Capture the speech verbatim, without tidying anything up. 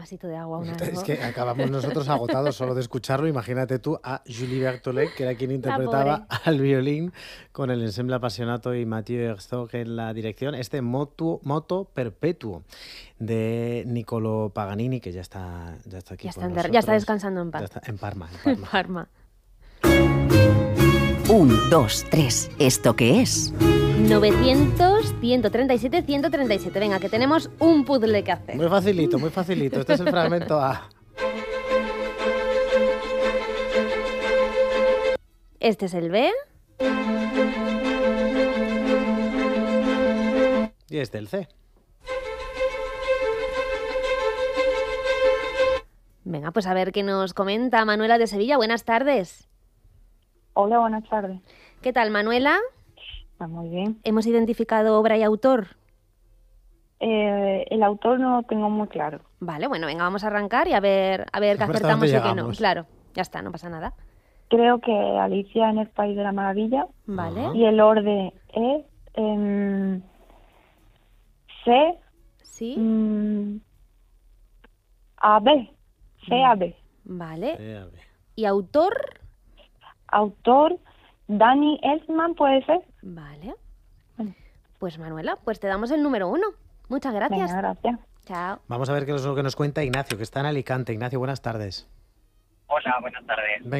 vasito de agua. Una, Es que acabamos nosotros agotados solo de escucharlo. Imagínate tú a Julie Berthollet, que era quien interpretaba al violín, con el ensemble Appassionato y Mathieu Herzog en la dirección. Este Moto, Moto Perpetuo de Niccolò Paganini, que ya está, ya está aquí ya con está, nosotros. Ya está descansando en, Par- ya está, en Parma. En Parma. Parma. Un, dos, tres. ¿Esto qué es? novecientos, ciento treinta y siete, ciento treinta y siete. Venga, que tenemos un puzzle que hacer. Muy facilito, muy facilito. Este es el fragmento A. Este es el B. Y este el C. Venga, pues a ver qué nos comenta Manuela de Sevilla. Buenas tardes. Hola, buenas tardes. ¿Qué tal, Manuela? Está muy bien. ¿Hemos identificado obra y autor? Eh, el autor no lo tengo muy claro. Vale, bueno, venga, vamos a arrancar y a ver, a ver qué A ver hasta acertamos y dónde qué no. llegamos. Claro, ya está, no pasa nada. Creo que Alicia en el País de la Maravilla. Vale. Ajá. Y el orden es em, C, Sí, mm, A, B. C, A, B. vale. Eh, a ver. ¿Y autor? Autor, Danny Elfman, ¿puede ser? Vale. Bueno. Pues Manuela, pues te damos el número uno. Muchas gracias. Venga, gracias. Chao. Vamos a ver qué es lo que nos cuenta Ignacio, que está en Alicante. Ignacio, buenas tardes. Hola, buenas tardes. Venga.